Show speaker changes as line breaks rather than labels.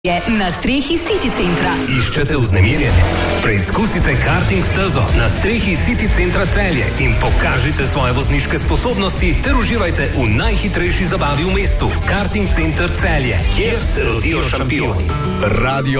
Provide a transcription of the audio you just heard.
Je na strehi City centra.
Iščete vznemirjenje? Preizkusite karting stezo na strehi City centra Celje in pokažite svoje vozniške sposobnosti ter uživajte v najhitrejši zabavi v mestu. Karting center Celje, kjer se rodijo šampioni. Radio